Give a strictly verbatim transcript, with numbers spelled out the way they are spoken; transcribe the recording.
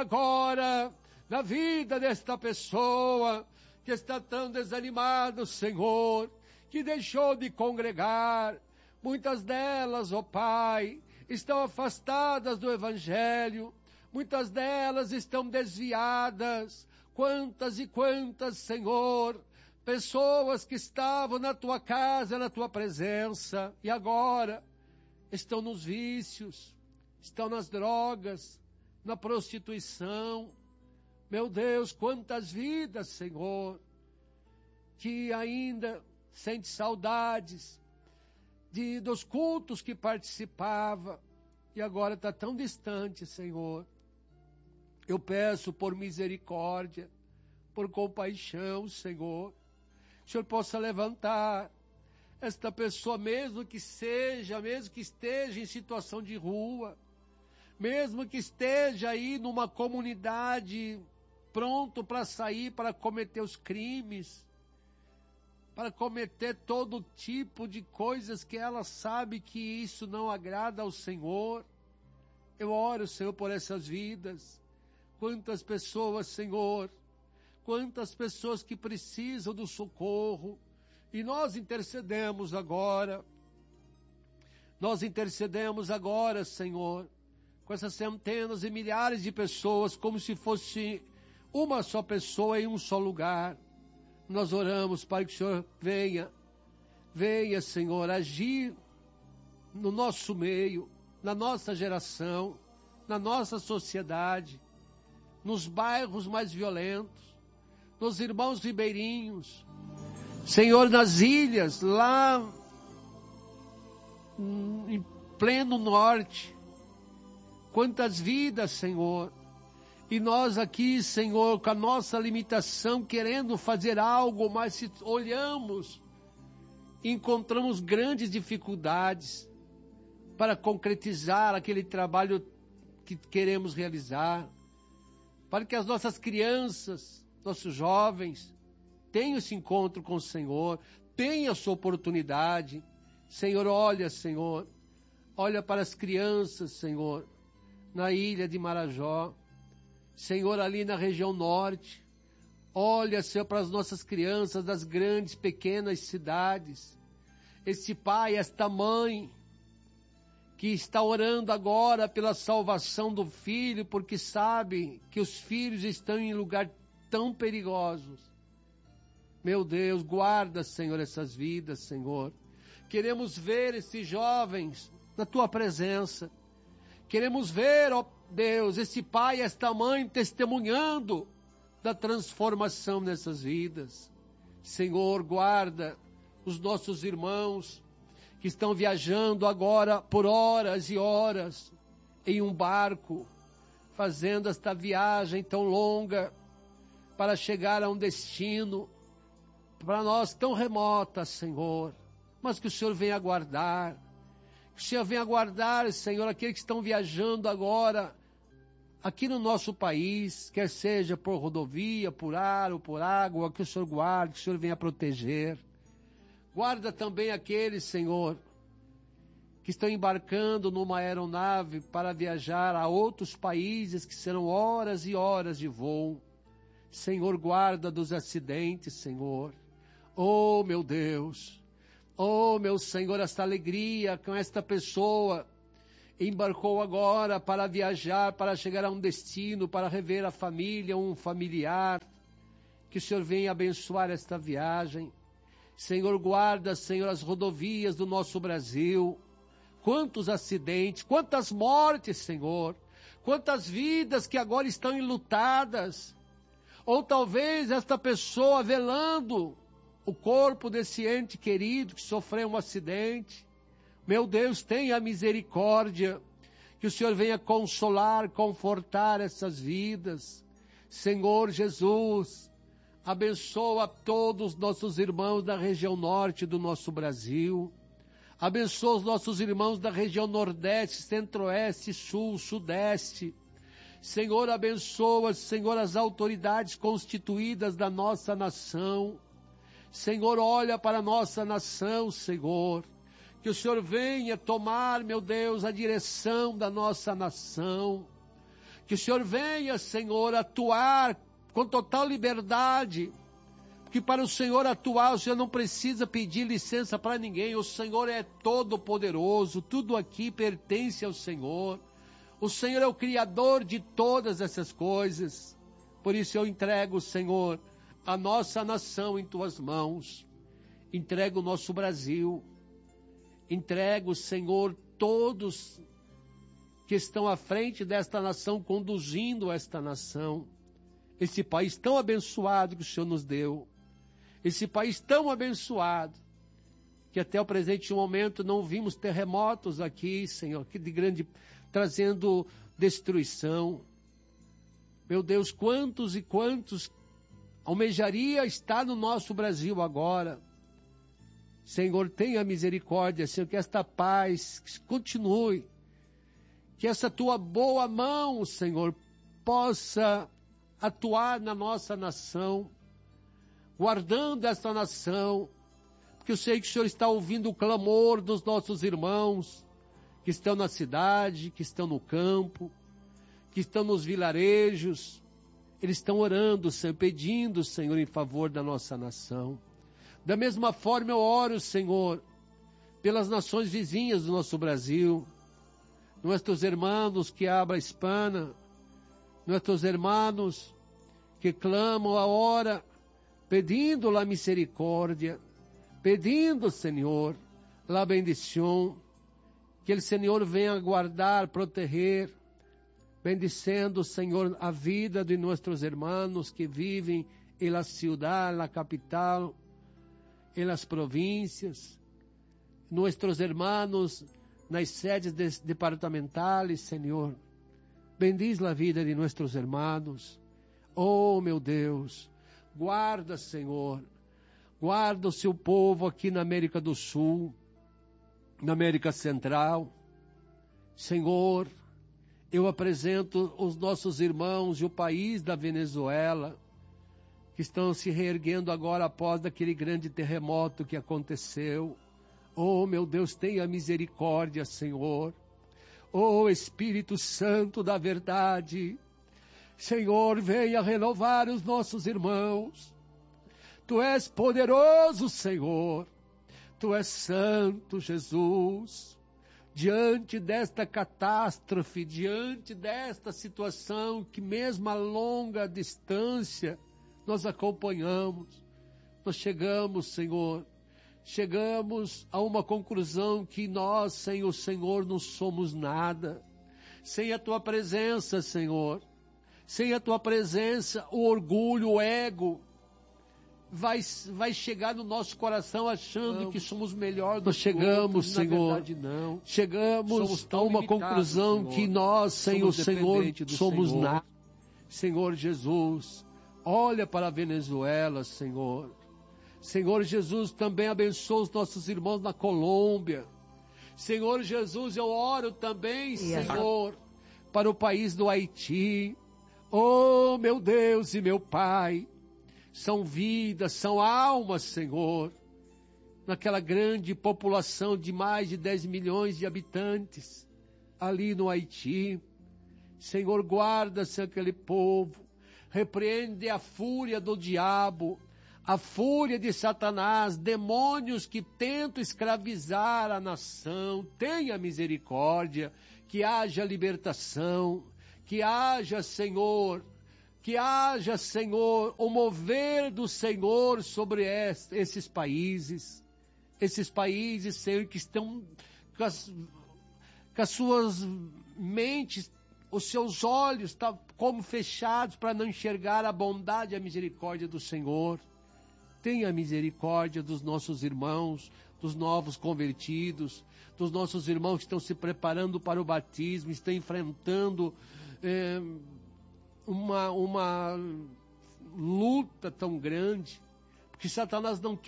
agora na vida desta pessoa que está tão desanimada, Senhor, que deixou de congregar. Muitas delas, ó Pai, estão afastadas do Evangelho. Muitas delas estão desviadas. Quantas e quantas, Senhor, pessoas que estavam na Tua casa, na Tua presença, e agora estão nos vícios, estão nas drogas, na prostituição. Meu Deus, quantas vidas, Senhor, que ainda sente saudades de, dos cultos que participava e agora está tão distante, Senhor. Eu peço por misericórdia, por compaixão, Senhor, que o Senhor possa levantar esta pessoa, mesmo que seja, mesmo que esteja em situação de rua, mesmo que esteja aí numa comunidade pronto para sair, para cometer os crimes, para cometer todo tipo de coisas que ela sabe que isso não agrada ao Senhor. Eu oro, Senhor, por essas vidas. Quantas pessoas, Senhor, quantas pessoas que precisam do socorro, e nós intercedemos agora, nós intercedemos agora, Senhor, com essas centenas e milhares de pessoas, como se fosse uma só pessoa em um só lugar. Nós oramos para que o Senhor venha, venha, Senhor, agir no nosso meio, na nossa geração, na nossa sociedade, nos bairros mais violentos, nos irmãos ribeirinhos, Senhor, nas ilhas, lá em pleno norte. Quantas vidas, Senhor, e nós aqui, Senhor, com a nossa limitação, querendo fazer algo, mas se olhamos, encontramos grandes dificuldades para concretizar aquele trabalho que queremos realizar, para que as nossas crianças, nossos jovens, tenham esse encontro com o Senhor, tenham a sua oportunidade. Senhor, olha, Senhor, olha para as crianças, Senhor, na ilha de Marajó, Senhor, ali na região norte. Olha, Senhor, para as nossas crianças das grandes, pequenas cidades. Esse pai, esta mãe, que está orando agora pela salvação do filho, porque sabe que os filhos estão em lugares tão perigosos. Meu Deus, guarda, Senhor, essas vidas, Senhor. Queremos ver esses jovens na Tua presença. Queremos ver, ó Deus, esse pai, esta mãe testemunhando da transformação nessas vidas. Senhor, guarda os nossos irmãos que estão viajando agora por horas e horas em um barco, fazendo esta viagem tão longa para chegar a um destino para nós tão remota, Senhor, mas que o Senhor venha guardar, que o Senhor venha guardar, Senhor, aqueles que estão viajando agora aqui no nosso país, quer seja por rodovia, por ar ou por água, que o Senhor guarde, que o Senhor venha proteger. Guarda também aqueles, Senhor, que estão embarcando numa aeronave para viajar a outros países que serão horas e horas de voo. Senhor, guarda dos acidentes, Senhor. Oh, meu Deus, oh, meu Senhor, esta alegria com esta pessoa embarcou agora para viajar, para chegar a um destino, para rever a família, um familiar. Que o Senhor venha abençoar esta viagem. Senhor, guarda, Senhor, as rodovias do nosso Brasil. Quantos acidentes, quantas mortes, Senhor. Quantas vidas que agora estão enlutadas. Ou talvez esta pessoa velando o corpo desse ente querido que sofreu um acidente. Meu Deus, tenha misericórdia, que o Senhor venha consolar, confortar essas vidas. Senhor Jesus, abençoa todos os nossos irmãos da região norte do nosso Brasil. Abençoa os nossos irmãos da região nordeste, centro-oeste, sul, sudeste. Senhor, abençoa, Senhor, as autoridades constituídas da nossa nação. Senhor, olha para a nossa nação, Senhor. Que o Senhor venha tomar, meu Deus, a direção da nossa nação. Que o Senhor venha, Senhor, atuar com total liberdade. Que para o Senhor atuar, o Senhor não precisa pedir licença para ninguém. O Senhor é todo poderoso, tudo aqui pertence ao Senhor. O Senhor é o Criador de todas essas coisas. Por isso eu entrego, Senhor, a nossa nação em Tuas mãos. Entrego o nosso Brasil. Entrego, Senhor, todos que estão à frente desta nação, conduzindo esta nação. Esse país tão abençoado que o Senhor nos deu. Esse país tão abençoado, que até o presente momento não vimos terremotos aqui, Senhor, que de grande, trazendo destruição. Meu Deus, quantos e quantos almejaria estar no nosso Brasil agora. Senhor, tenha misericórdia, Senhor, que esta paz continue, que essa Tua boa mão, Senhor, possa atuar na nossa nação, guardando esta nação, porque eu sei que o Senhor está ouvindo o clamor dos nossos irmãos, que estão na cidade, que estão no campo, que estão nos vilarejos, eles estão orando, Senhor, pedindo, Senhor, em favor da nossa nação. Da mesma forma eu oro, Senhor, pelas nações vizinhas do nosso Brasil, nossos irmãos que habla hispana, nossos irmãos que clamam a hora, pedindo la misericórdia, pedindo, Senhor, la bendición, que o Senhor venha guardar, proteger, bendicendo, Senhor, a vida de nossos irmãos que vivem em la ciudad, na capital, em las províncias, nossos irmãos nas sedes de, departamentales, Senhor, bendiz a vida de nossos irmãos. Oh, meu Deus, guarda, Senhor, guarda o seu povo aqui na América do Sul, na América Central. Senhor, eu apresento os nossos irmãos e o país da Venezuela, que estão se reerguendo agora após aquele grande terremoto que aconteceu. Oh, meu Deus, tenha misericórdia, Senhor. Oh, Espírito Santo da verdade, Senhor, venha renovar os nossos irmãos. Tu és poderoso, Senhor. Tu és santo, Jesus. Diante desta catástrofe, diante desta situação que mesmo a longa distância nós acompanhamos, nós chegamos, Senhor, chegamos a uma conclusão que nós, sem o Senhor, não somos nada. Sem a Tua presença, Senhor, sem a Tua presença, o orgulho, o ego, vai, vai chegar no nosso coração achando não, que somos melhor do nós que chegamos, outros, Senhor, na verdade, não. Chegamos a uma conclusão, Senhor, que nós, sem o Senhor, somos Senhor. nada. Senhor Jesus, olha para a Venezuela, Senhor. Senhor Jesus, também abençoa os nossos irmãos na Colômbia. Senhor Jesus, eu oro também, Senhor, para o país do Haiti. Oh, meu Deus e meu Pai, são vidas, são almas, Senhor, naquela grande população de mais de dez milhões de habitantes, ali no Haiti. Senhor, guarda-se aquele povo, repreende a fúria do diabo, a fúria de Satanás, demônios que tentam escravizar a nação. Tenha misericórdia, que haja libertação, que haja, Senhor, que haja, Senhor, o mover do Senhor sobre esses países, esses países, Senhor, que estão com as, com as suas mentes, os seus olhos estão como fechados para não enxergar a bondade e a misericórdia do Senhor. Tenha misericórdia dos nossos irmãos, dos novos convertidos, dos nossos irmãos que estão se preparando para o batismo, estão enfrentando é, uma, uma luta tão grande, porque Satanás não quer